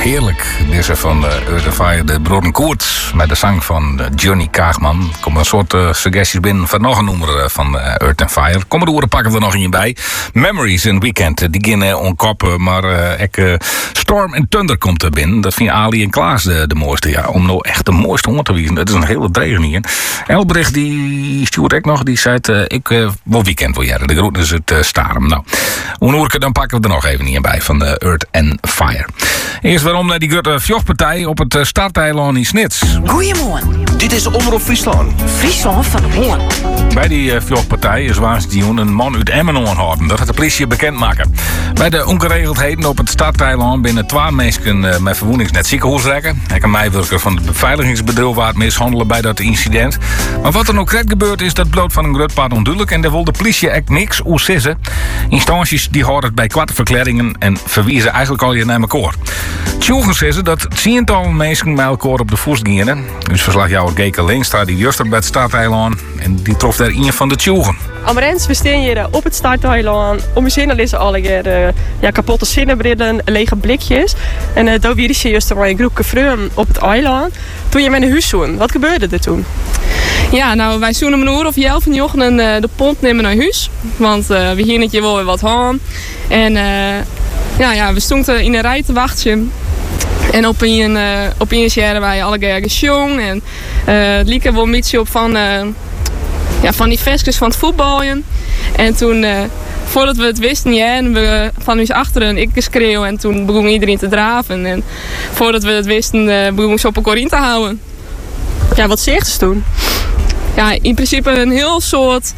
heerlijk. Deze van Earth & Fire, de Broden Koert. Met de zang van Johnny Kaagman. Er komen een soort suggesties binnen van nog een nummer van Earth & Fire. Kom maar door, pakken we er nog een bij. Memories in Weekend. Die beginnen onkoppen, maar Storm and Thunder komt er binnen. Dat vind Ali en Klaas de mooiste. Ja, om nou echt de mooiste hoor te wezen. Dat is een hele dregen hier. Elbrecht, die stuurt ook nog. Die zei, ik wil weekend wil jaren. De groet is het Starum. Nou, hoe dan pakken we er nog even niet bij van Earth & Fire. Eerst waarom naar die grote vjochtpartij op het starteiland in Snits. Goedemorgen. Dit is Omroep Friesland. Friesland van Hoorn. Bij die vjochtpartij is waanzinnig een man uit Emmen aangehouden. Dat gaat de politie bekendmaken. Bij de ongeregeldheden op het starteiland binnen 2 mensen met verwoeningsnet ziekenhuisrekken. Ik een medewerker van het beveiligingsbedrijf waar het mishandelen bij dat incident. Maar wat er nou correct gebeurd is, dat bloot van een groot part onduidelijk. En daar wil de politie echt niks over zeggen. Instanties die houden het bij kwarte verklaringen en verwijzen eigenlijk al je naar elkaar. Tjoegen zeggen dat 10-tal mensen met elkaar op de voet gingen. Dus verslagjouwer Geke Leenstra die juist bij het starteiland en die trof daar een van de tjoegen. Amarens, we staan hier op het starteiland. Om je zin is alle keer kapotte zinnenbrillen, lege blikjes. En daar weer je juist maar een groepje vrouwen op het eiland. Toen je met een huis zoen. Wat gebeurde er toen? Ja, nou, wij zoenen een uur of 11 van de ochtend de pont nemen naar huis. Want we hier net wel weer wat gaan. En we stonden in een rij te wachten. En op een jaar wij alle ergens jong. En het liep wel een beetje op van die vestjes van het voetballen. En toen, voordat we het wisten, en we van ons achteren ik schreeuw. En toen begon iedereen te draven. En voordat we het wisten, begon ze op elkaar in te houden. Ja, wat zegt ze toen? Ja, in principe een heel soort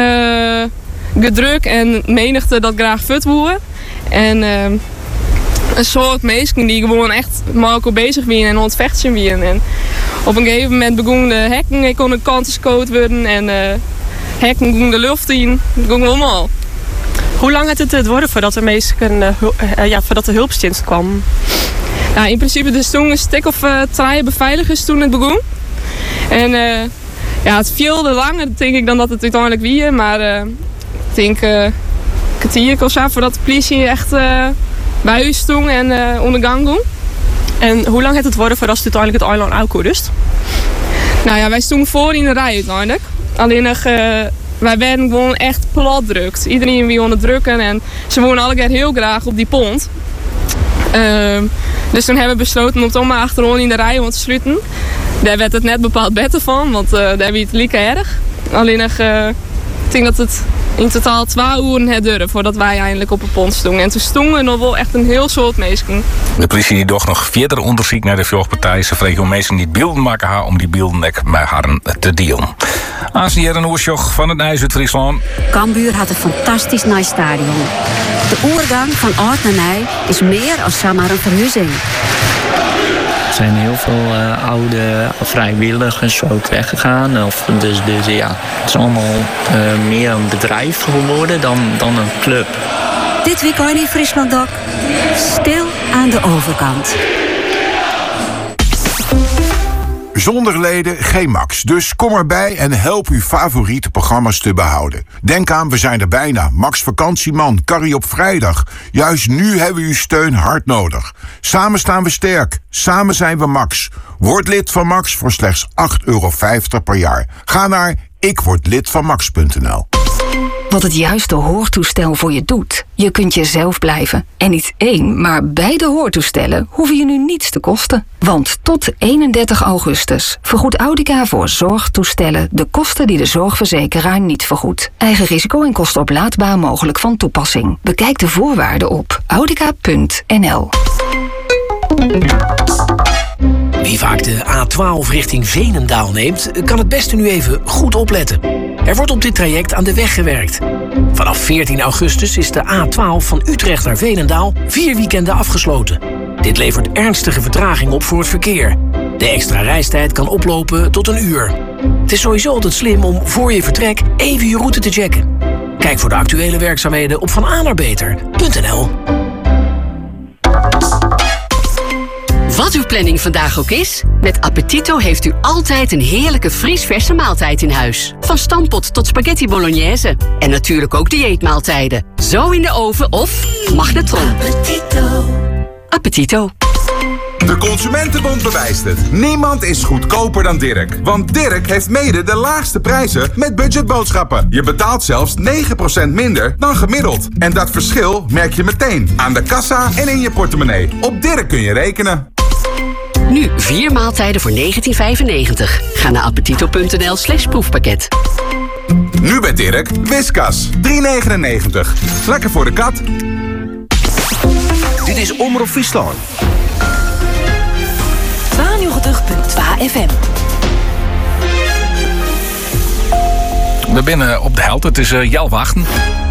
gedruk en menigte dat graag fut woe. En een soort mensen die gewoon echt met elkaar bezig waren en ontvechten waren. En op een gegeven moment begonnen de hekken konden kanten gescoot worden en hekken gingen de lucht in. Dat ging allemaal. Hoe lang had het worden voordat de mensen, voordat de hulpdienst kwam? Nou, in principe dus toen een stuk of 3 beveiligers toen het begon. En het viel langer denk ik dan dat het uiteindelijk wie, maar ik denk een kwartier of zo voordat de politie echt bij u stond en onder gang ging. En hoe lang had het worden voordat het uiteindelijk het eiland ook rust? Nou ja, wij stonden voor in de rij uiteindelijk. Alleen wij werden gewoon echt platdrukt. Iedereen wie onderdrukken en ze wonen alle keer heel graag op die pont. Dus toen hebben we besloten om toch maar achterom in de rij te sluiten. Daar werd het net bepaald beter van, want daar hebben we het lieke erg. Alleen ik denk dat het in totaal 2 uur had duren voordat wij eindelijk op een pont stonden. En toen stonden nog wel echt een heel soort mensen. De politie die docht nog verder onderzoek naar de vechtpartij. Ze vregen om mensen die beelden maken haar om die beelden met haar te delen. Aansnier en oersjoch van het IJs uit Friesland. Cambuur had een fantastisch nice stadion. De oergang van oud naar nieuw is meer als zomaar een verhuizing. Er zijn heel veel oude vrijwilligers ook weggegaan. Dus ja, het is allemaal meer een bedrijf geworden dan een club. Dit weekend in Friesland ook. Stil aan de overkant. Zonder leden geen Max. Dus kom erbij en help uw favoriete programma's te behouden. Denk aan, we zijn er bijna. Max Vakantieman, Carrie op vrijdag. Juist nu hebben we uw steun hard nodig. Samen staan we sterk. Samen zijn we Max. Word lid van Max voor slechts €8,50 per jaar. Ga naar ikwordlidvanmax.nl. Wat het juiste hoortoestel voor je doet. Je kunt jezelf blijven. En niet 1, maar beide hoortoestellen hoeven je nu niets te kosten. Want tot 31 augustus vergoedt Audica voor zorgtoestellen de kosten die de zorgverzekeraar niet vergoedt. Eigen risico en kosten oplaadbaar mogelijk van toepassing. Bekijk de voorwaarden op audica.nl. Wie vaak de A12 richting Veenendaal neemt, kan het beste nu even goed opletten. Er wordt op dit traject aan de weg gewerkt. Vanaf 14 augustus is de A12 van Utrecht naar Veenendaal 4 weekenden afgesloten. Dit levert ernstige vertraging op voor het verkeer. De extra reistijd kan oplopen tot 1 uur. Het is sowieso altijd slim om voor je vertrek even je route te checken. Kijk voor de actuele werkzaamheden op vananaarbeter.nl. Wat uw planning vandaag ook is, met Appetito heeft u altijd een heerlijke vriesverse maaltijd in huis. Van stampot tot spaghetti bolognese. En natuurlijk ook dieetmaaltijden. Zo in de oven of magnetron. Appetito. Appetito. De Consumentenbond bewijst het. Niemand is goedkoper dan Dirk. Want Dirk heeft mede de laagste prijzen met budgetboodschappen. Je betaalt zelfs 9% minder dan gemiddeld. En dat verschil merk je meteen aan de kassa en in je portemonnee. Op Dirk kun je rekenen. Nu 4 maaltijden voor €19,95. Ga naar appetito.nl/proefpakket. Nu bij Dirk, Whiskas. €3,99. Lekker voor de kat. Dit is Omroep Friesland. 92.2 FM. We binnen op de held. Het is Jelwachten.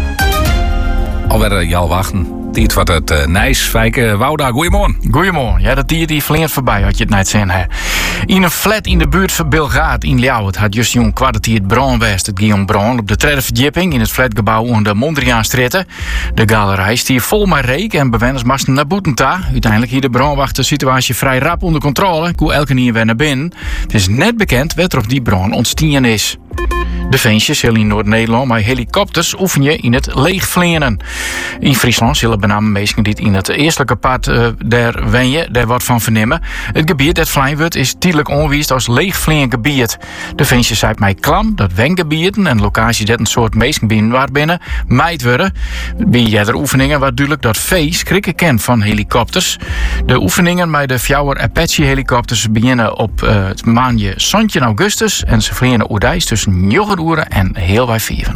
Alweer Jelwachten. Tijd wat het Nijs, Fijke, Wouda. Goedemorgen. Goedemorgen. Ja, dat die vliegt voorbij, had je het net zeggen. In een flat in de buurt van Bilgaard in Ljouwert had just jong kwartier het brandwest, het Guillaume Brand, op de tweede verdieping in het flatgebouw onder de Mondriaanstraat. De galerij stier vol met reek en bewoners moesten naar boeten ta. Uiteindelijk hier de brandwacht de situatie vrij rap onder controle. Koe elke keer weer naar binnen. Het is net bekend wat er op die brand ontstaan is. Defensie zal in Noord-Nederland met helikopters oefenen in het leegvleenen. In Friesland zullen benamen mensen die in het eerstelijke pad der wenje daar wat van vernemen. Het gebied dat vleien wordt is tijdelijk onwiest als leegvleengebied. Defensie zei mij klam dat wengebieden en locaties dat een soort mensen binnen meid worden. Bij jeder oefeningen wat duidelijk dat vee schrikken kent van helikopters. De oefeningen met de Fjouwer Apache helikopters beginnen op het maandje 17 augustus en ze vliegen oerdijs tussen 9 uur en heel bij 4.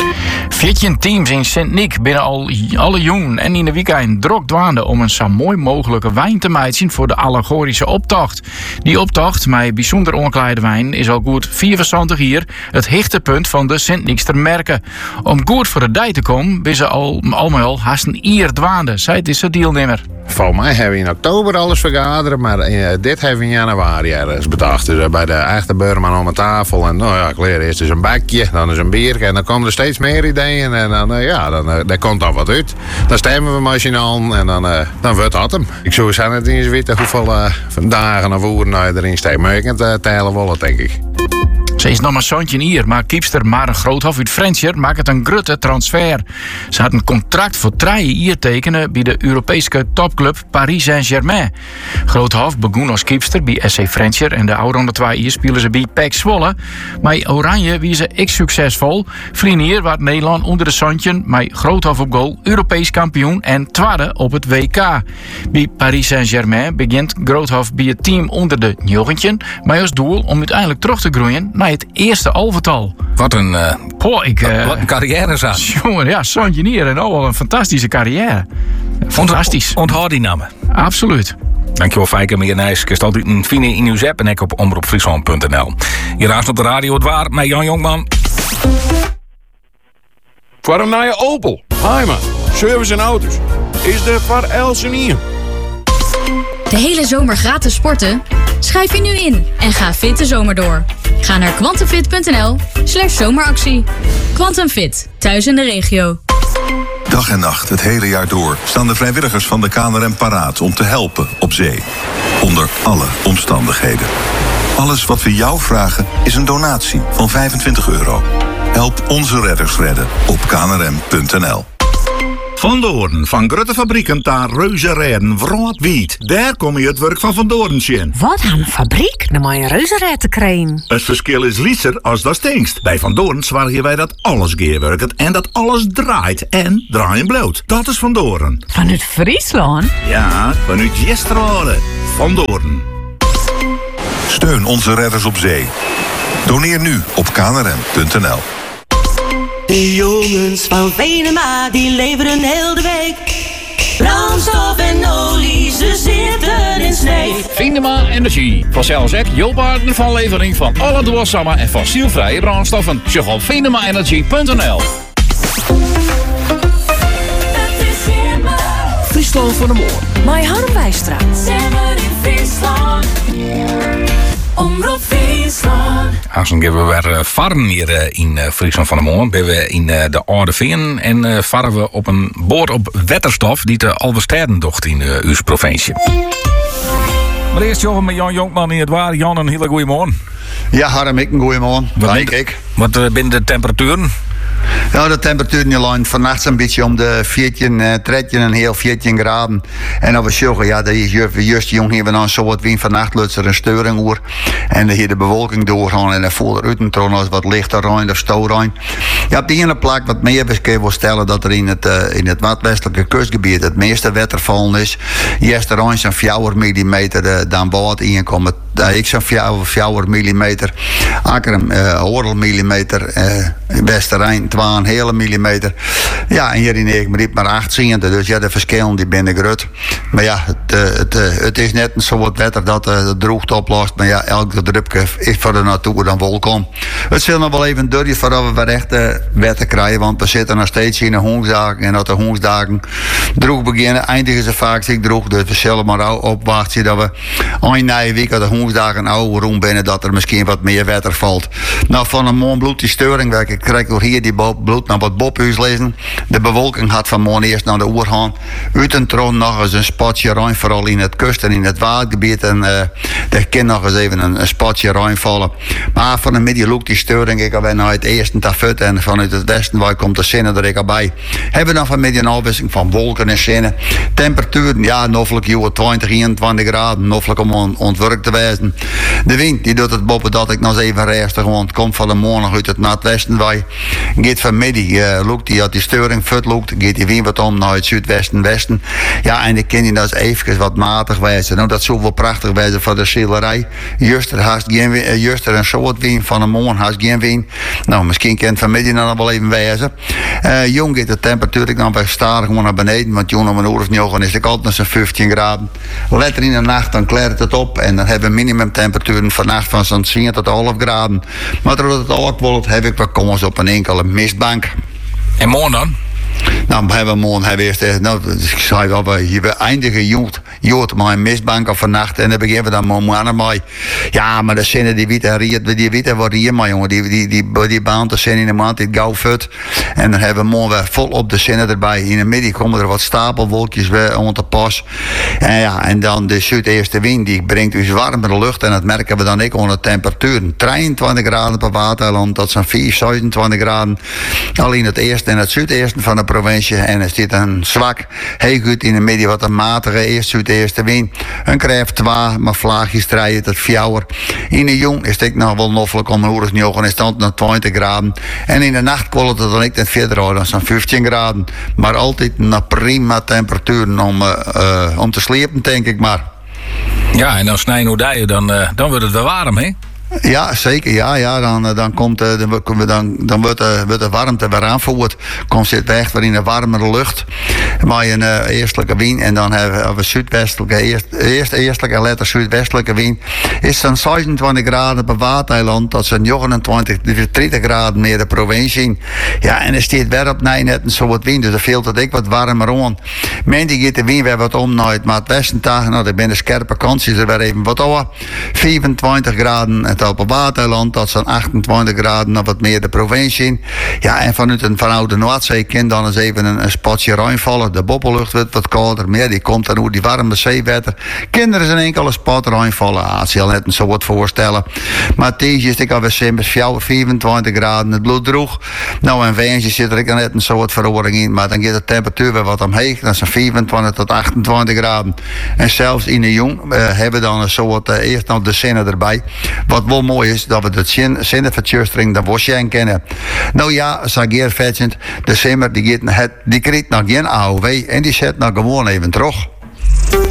14 teams in Sint-Nick binnen alle jongen en in de weekend drok dwaande om een zo mooi mogelijke wijn te maken voor de allegorische optocht. Die optocht met bijzonder onkleide wijn is al goed 24 hier het hichtepunt van de Sint-Nickster merken. Om goed voor de dij te komen, ben ze allemaal haast een ier dwaande, zei het is de deelnemer. Volgens mij hebben we in oktober alles vergaderen, maar dit hebben we in januari ergens bedacht. Dus bij de echte beurman om een tafel en ik leer eerst eens een bakje, dan eens een bier en dan komen er steeds meer ideeën en dan komt dan wat uit. Dan stemmen we machinaal en dan wordt dat hem. Ik zou eens niet eens weten hoeveel dagen of uren erin steken, maar ik kan het tellen willen, denk ik. Ze is nog maar zontje hier, maar kiepster Maren Groothof uit Frenscher maakt het een grote transfer. Ze had een contract voor 3 jaar tekenen bij de Europese topclub Paris Saint-Germain. Groothof begon als kiepster bij SC Frenscher en de oude 2 jaar spelen ze bij PEC Zwolle. Maar Oranje wie ze succesvol. Vlien hier waar Nederland onder de zontje met Groothof op goal Europees kampioen en tweede op het WK. Bij Paris Saint-Germain begint Groothof bij het team onder de jochentje, maar als doel om uiteindelijk terug te groeien naar het eerste alvertal. Wat een carrière zat. Jongen, ja, zo'n hier en al een fantastische carrière. Fantastisch. Onthoud die namen. Absoluut. Dankjewel Fijke, meneer Nijs. Kist altijd een fine in uw app en ik op omroepfriesland.nl. Je raast op de radio het waar met Jan Jonkman. Voor een nieuwe Opel, Heima, service en auto's. Is er voor Elsenier. De hele zomer gratis sporten? Schrijf je nu in en ga fit de zomer door. Ga naar quantumfit.nl/zomeractie. Quantum Fit, thuis in de regio. Dag en nacht, het hele jaar door, staan de vrijwilligers van de KNRM paraat om te helpen op zee. Onder alle omstandigheden. Alles wat we jou vragen is een donatie van €25. Help onze redders redden op knrm.nl. Van Doorn, van grote fabrieken naar reuzenrijden, Wroatwiet. Daar kom je het werk van Van Doorn zien. Wat een fabriek, naar mijn reuzenrijden krijgen. Het verschil is lieser als dat stinkst. Bij Van Doorn zorgen wij dat alles geerwerkt en dat alles draait en draaien bloot. Dat is Van Doorn. Vanuit Friesland? Ja, vanuit Jestrade. Van Doorn. Steun onze redders op zee. Doneer nu op knrm.nl. De jongens van Venema, die leveren heel de week. Brandstof en olie, ze zitten in snee. Venema Energy, vanzelfs ook jouw partner van levering van alle duurzame en fossielvrije brandstoffen. Check op venemaaenergy.nl. Friesland van de Moor. Mijn Harmwijstraat. Zemmer in Friesland. Omroep Friesland. Aanzien gaan we weer varen hier in Friesland van de Moor. Ben we in de Oude Veen en varen we op een boord op Wetterstof die de Alversteden docht in uw provincie. Maar eerst Jochen met Jan Jonkman in het waar. Jan, een hele goede morgen. Ja, Harm, ik een goede morgen. Wat binnen de temperaturen? Ja, de temperatuur in lijn vannacht een beetje om de 14, 13 en heel 14 graden. En dan we zeggen, ja, dat is juist jong hier we dan zo wat wind vannacht lukt er een steuring oer. En dan hier de bewolking doorgaan en dan voelt er uiteindelijk als wat lichter ruim of stoorruim. Ja, op die ene plek wat meer kun je wel stellen dat er in het westelijke kustgebied het meeste watervallen is. Eerst er ruim zo'n 4 millimeter dan wat inkomen. Ik zo'n 4 millimeter. Akker een millimeter. Westerrijn 2,5 millimeter. Ja, en hier in Eekmeriep maar 18. Dus ja, de verschillen die binnen groot. Maar ja, het is net zo wat wetter dat de droogte oplost. Maar ja, elke drupje is voor de natuur dan welkom. Het zal nog wel even duren voordat we weer echt wetter krijgen. Want we zitten nog steeds in de hongersdagen. En dat de hongersdagen droog beginnen, eindigen ze vaak zich droog. Dus we zullen maar opwachten dat we een nieuwe week de hongersdagen oude rond binnen dat er misschien wat meer wetter valt. Nou, van een morgen bloed die steuring werken. Ik krijg door hier die bloed naar wat Bobhuis lezen. De bewolking had vanmorgen eerst naar de oer gaan. Uit een tron nog eens een spatje ruim, vooral in het kust en in het watergebied. En er kan nog eens even een spatje ruim vallen. Maar van de middag loopt die steuring. Ik heb naar het eerste tafut en vanuit het westen waar komt de zinnen er ik bij. Hebben we dan vanmiddag een afwisseling van wolken en zinnen. Temperaturen, ja, noffelijk 20, 21 graden. Noffelijk om ontwerkt te wijzen. De wind die doet het boppen dat ik nog eens even rustig, want het komt van de morgen uit het noordwesten bij. Gaat vanmiddag, loopt die, als die steuring fut loopt, gaat die wind wat om naar het zuidwesten, westen. Ja, en dan kan je dat even wat matig wijzen. Nou, dat zou wel prachtig wijzen voor de seelerij. Juster en zo wat wind, van de morgen haast geen wind. Nou, misschien kan het vanmiddag dan wel even wijzen. Jong gaat de temperatuur ik dan bij stadig gewoon naar beneden, want jong om een uur of 9 is het altijd nog zo'n 15 graden. Later in de nacht dan klaart het op en dan hebben we minimumtemperaturen vannacht van zo'n 10 tot 11 graden. Maar doordat het al wordt, heb ik wel kans op een enkele mistbank. En morgen dan? Nou, hebben we eerst, nou, ik zei wel, we eindigen jood maar een mistbank of vannacht en dan beginnen we dan morgen mee. Ja, maar de zinnen die weten worden hier maar jongen, die baan te zijn in de maand, dit gauw fut. En dan hebben we morgen weer volop de zinnen erbij. In de middag komen er wat stapelwolkjes weer onder de pas. En ja, en dan de zuideerste wind, die brengt dus warmere lucht en dat merken we dan ook onder de temperaturen. 23 graden per waterland, dat zijn 27 graden. Alleen het eerste en het zuideerste van de provincie en er zit een zwak, heel goed in de midden wat een matige eerste wind. Een krijft 2, maar vlaagjes draaien tot 4. In de jong is het nog wel noffelijk om een uur of 9 is stand naar 20 graden. En in de nacht koelt het dan ik net verder dan zo'n 15 graden. Maar altijd een prima temperatuur om te sliepen, denk ik maar. Ja, en dan snijden hoe dijen, dan wordt het wel warm, hè? Ja, zeker. Ja, dan wordt de warmte weer aangevoerd. Komt zit weg weer in een warmere lucht. Maar een eerstelijke wind. En dan hebben we zuidwestelijke, eerstelijke en letter zuidwestelijke wind. Is dan 26 graden per watereiland. Dat zijn 29, 30 graden meer de provincie. Ja, en er staat weer op net een soort wind. Dus dat veelt het ik wat warmer aan. Men die gaat de wind weer wat om naar het westen. Nou, er zijn de scherpe kansen er weer even wat over. 25 graden. Op het waterland, dat zijn 28 graden of wat meer de provincie. Ja, en vanuit de Noordzee kan dan eens even een spatje ruim vallen. De bobbellucht wordt wat kouder, meer die komt dan hoe die warme zeewetter. Kinderen zijn enkele spot ruim vallen. Als je al net zo wat voorstellen. Maar deze is ik alweer simpels 24 graden, het bloed droeg. Nou, en Wensje zit er net zo wat verhoring in, maar dan gaat de temperatuur weer wat omheen. Dat zijn 24 tot 28 graden. En zelfs in de jong hebben we dan zo wat eerst nog de zinnen erbij. Wat wel mooi is dat we de zinnenvertjustering dan waarschijnlijk kennen. Nou ja, Sageer Vetjent, de simmer die krijgt nog geen AOW en die zet nou gewoon even terug.